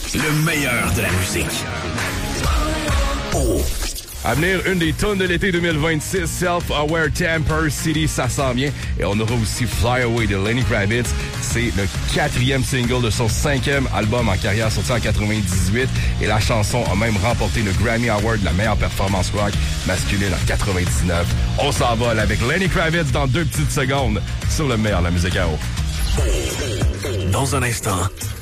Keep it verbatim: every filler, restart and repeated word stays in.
Le meilleur de la musique. Oh. À venir, une des tonnes de l'été deux mille vingt-six, Self-Aware Tamper City, ça sent bien. Et on aura aussi Fly Away de Lenny Kravitz. C'est le quatrième single de son cinquième album en carrière, sorti en quatre-vingt-dix-huit. Et la chanson a même remporté le Grammy Award de la meilleure performance rock masculine en quatre-vingt-dix-neuf. On s'envole avec Lenny Kravitz dans deux petites secondes sur le meilleur de la musique à eau. Dans un instant,